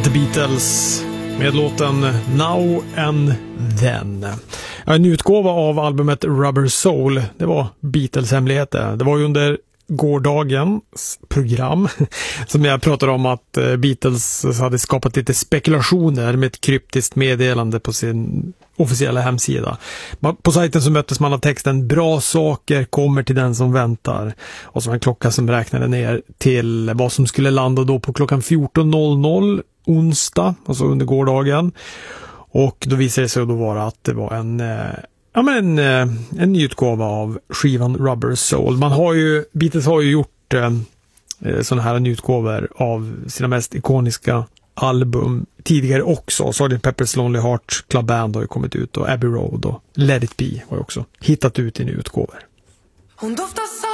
The Beatles med låten Now and Then. En utgåva av albumet Rubber Soul, det var Beatles-hemligheter. Det var ju under gårdagens program som jag pratade om att Beatles hade skapat lite spekulationer med ett kryptiskt meddelande på sin officiella hemsida. På sajten så möttes man av texten "Bra saker kommer till den som väntar", och så en klocka som räknade ner till vad som skulle landa då på klockan 14.00 onsdag, alltså under gårdagen. Och då visade det sig då vara att det var en ny utgåva av skivan Rubber Soul. Beatles har ju gjort sådana här nyutgåvor av sina mest ikoniska album tidigare också. Sgt. Pepper's Lonely Hearts Club Band har ju kommit ut, och Abbey Road och Let It Be har ju också hittat ut i nyutgåvor. Hon doftar